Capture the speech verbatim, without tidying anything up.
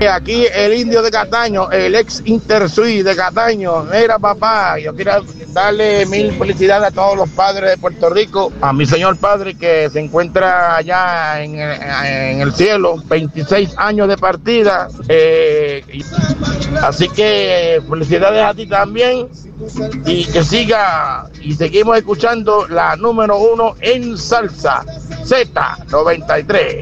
Aquí el indio de Cataño, el ex Intersuí de Cataño. Mira, papá, yo quiero darle mil felicidades a todos los padres de Puerto Rico, a mi señor padre que se encuentra allá en el, en el cielo, veintiséis años de partida. Eh, así que felicidades a ti también y que siga y seguimos escuchando la número uno en salsa, Z noventa y tres.